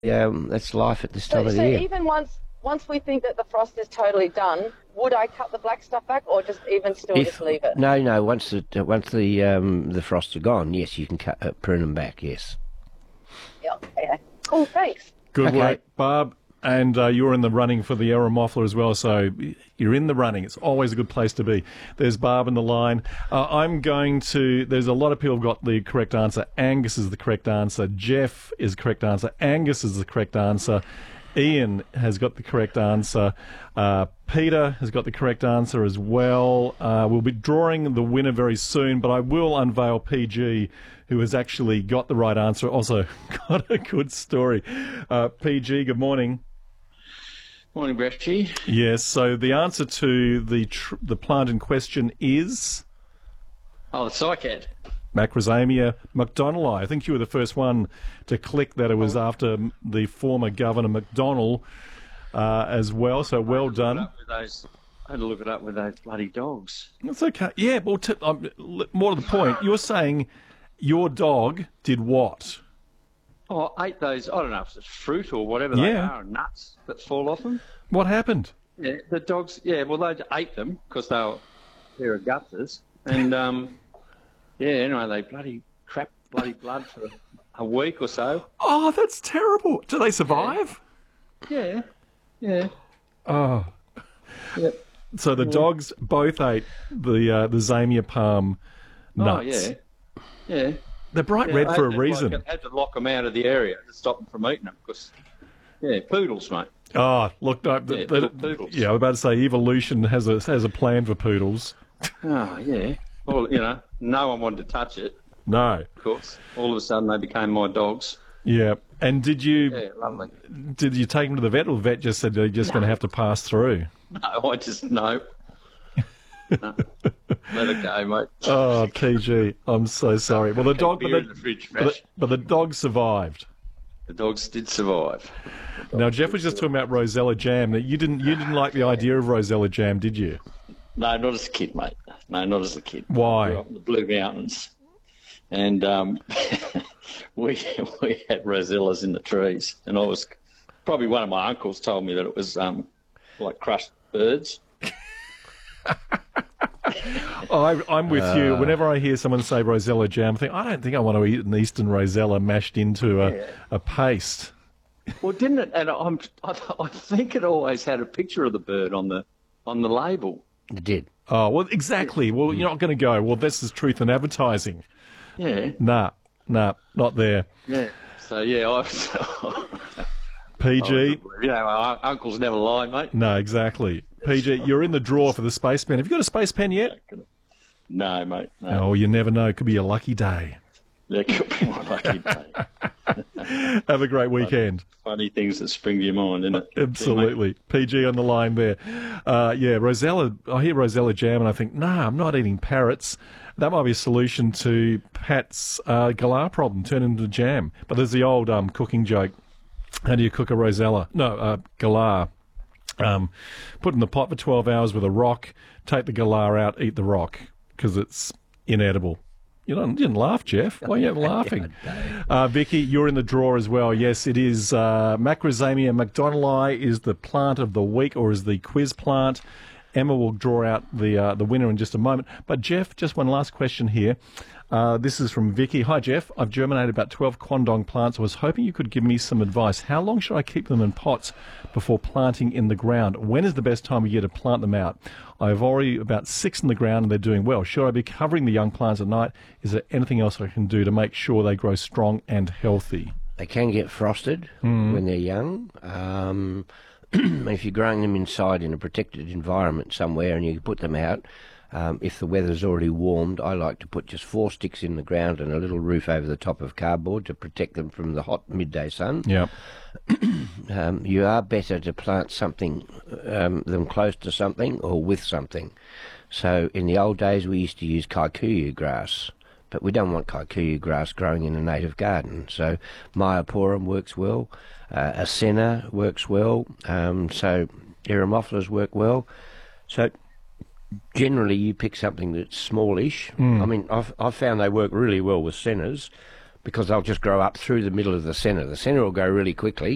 that's life at this So, time of so the year. even once we think that the frost is totally done, would I cut the black stuff back, or just just leave it? No, once the frosts are gone, yes, you can prune them back. Yes. Yeah. Okay. Cool. Thanks. Good Okay. work, Barb. And you're in the running for the Eremophilia as well, so you're in the running. It's always a good place to be. There's Barb in the line. There's a lot of people who've got the correct answer. Angus is the correct answer. Jeff is the correct answer. Angus is the correct answer. Ian has got the correct answer. Peter has got the correct answer as well. We'll be drawing the winner very soon, but I will unveil PG, who has actually got the right answer. Also got a good story. PG, good morning. Morning, Bresci. Yes, so the answer to the plant in question is Oh, the cycad. Macrozamia McDonaldii. I think you were the first one to click that it was after the former Governor McDonnell as well, so well done. I had to look it up with those bloody dogs. That's okay. Yeah, well, more to the point, you're saying your dog did what? Oh, I ate those, I don't know if it's fruit or whatever they are, nuts that fall off them. What happened? Yeah, the dogs, they ate them because they were a pair of gutters. And, anyway, they bloody blood for a week or so. Oh, that's terrible. Do they survive? Yeah. Oh. Yep. So the dogs both ate the Zamia palm nuts. Oh, yeah. They're bright red for a reason. I had to lock them out of the area to stop them from eating them because, poodles, mate. Oh, look, no, poodles. Yeah, I was about to say evolution has a plan for poodles. Oh, yeah. Well, no one wanted to touch it. No. Of course. All of a sudden they became my dogs. Yeah. And did you lovely. Did you take them to the vet, or the vet just said they're just going to have to pass through? No, no. Let it go, mate. Oh, PG, I'm so sorry. Well, the dog, but the dog survived. The dogs did survive. Now, Jeff was just talking about Rosella jam. You didn't like the idea of Rosella jam, did you? No, not as a kid, mate. No, not as a kid. Why? I grew up in the Blue Mountains, and we had rosellas in the trees, and I was probably one of my uncles told me that it was like crushed birds. I'm with you. Whenever I hear someone say Rosella jam, I don't think I want to eat an Eastern Rosella mashed into a paste. Well, didn't it? And I think it always had a picture of the bird on the label. It did. Oh, well, exactly. Well, you're not going to go, well, this is truth in advertising. Yeah. Nah, not there. Yeah. So, PG. My uncles never lie, mate. No, exactly. PG, you're in the draw for the space pen. Have you got a space pen yet? No, mate. No. Oh, you never know. It could be a lucky day. That could be my lucky day. Have a great weekend. Funny things that spring to your mind, isn't it? Absolutely. PG on the line there. Rosella. I hear Rosella jam and I think, I'm not eating parrots. That might be a solution to Pat's galah problem, turn into jam. But there's the old cooking joke. How do you cook a Rosella? No, galah. Put in the pot for 12 hours with a rock, take the galah out, eat the rock, because it's inedible. You didn't laugh, Jeff. Why are you laughing? Vicky, you're in the draw as well. Yes, it is. Macrozamia McDonaldii is the plant of the week, or is the quiz plant. Emma will draw out the winner in just a moment. But Jeff, just one last question here. This is from Vicky. Hi, Jeff. I've germinated about 12 Kwandong plants. I was hoping you could give me some advice. How long should I keep them in pots before planting in the ground? When is the best time of year to plant them out? I have already about 6 in the ground and they're doing well. Should I be covering the young plants at night? Is there anything else I can do to make sure they grow strong and healthy? They can get frosted when they're young. If you're growing them inside in a protected environment somewhere and you put them out, if the weather's already warmed, I like to put just 4 sticks in the ground and a little roof over the top of cardboard to protect them from the hot midday sun. Yeah. You are better to plant something, them close to something or with something. So in the old days we used to use kikuyu grass, but we don't want kikuyu grass growing in a native garden. So Myoporum works well, Asenna works well, so Eremophilas work well. So generally you pick something that's smallish. I mean, I've found they work really well with sennas because they'll just grow up through the middle of the senna. The senna will go really quickly,